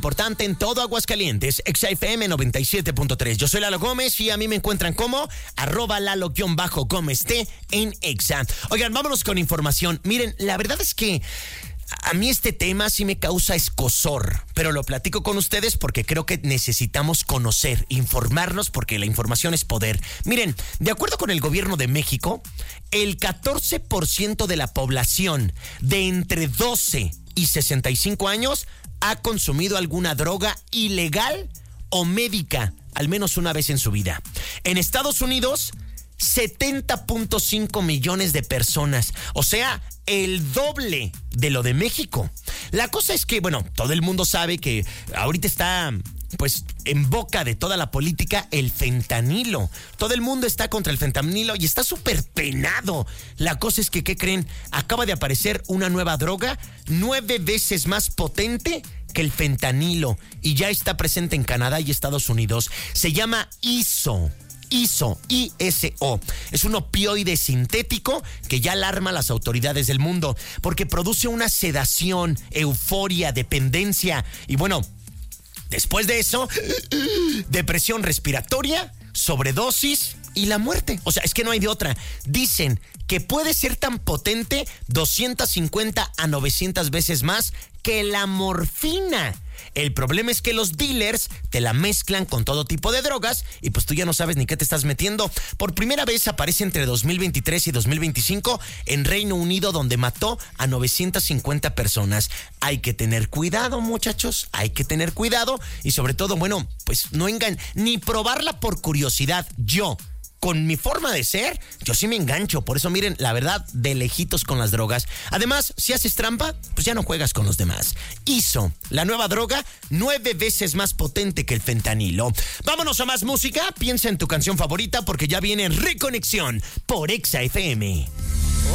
importante en todo Aguascalientes, XFM 97.3. Yo soy Lalo Gómez y a mí me encuentran como @Lalo_Gómez T en Exa. Oigan, vámonos con información. Miren, la verdad es que a mí este tema sí me causa escozor, pero lo platico con ustedes porque creo que necesitamos conocer, informarnos, porque la información es poder. Miren, de acuerdo con el gobierno de México, el 14% de la población de entre 12 y 65 años ha consumido alguna droga ilegal o médica, al menos una vez en su vida. En Estados Unidos, 70.5 millones de personas, o sea, el doble de lo de México. La cosa es que, bueno, todo el mundo sabe que ahorita está, pues, en boca de toda la política el fentanilo. Todo el mundo está contra el fentanilo y está súper penado. La cosa es que, ¿qué creen? Acaba de aparecer una nueva droga 9 veces más potente que el fentanilo y ya está presente en Canadá y Estados Unidos. Se llama ISO. ISO. Es un opioide sintético que ya alarma a las autoridades del mundo porque produce una sedación, euforia, dependencia y bueno, después de eso, depresión respiratoria, sobredosis y la muerte. O sea, es que no hay de otra. Dicen que puede ser tan potente 250 a 900 veces más que la morfina. El problema es que los dealers te la mezclan con todo tipo de drogas y pues tú ya no sabes ni qué te estás metiendo. Por primera vez aparece entre 2023 y 2025 en Reino Unido, donde mató a 950 personas. Hay que tener cuidado, muchachos, hay que tener cuidado y sobre todo, bueno, pues no ni probarla por curiosidad. Con mi forma de ser, yo sí me engancho. Por eso, miren, la verdad, de lejitos con las drogas. Además, si haces trampa, pues ya no juegas con los demás. ISO, la nueva droga, 9 veces más potente que el fentanilo. Vámonos a más música. Piensa en tu canción favorita porque ya viene Reconexión por Exa FM.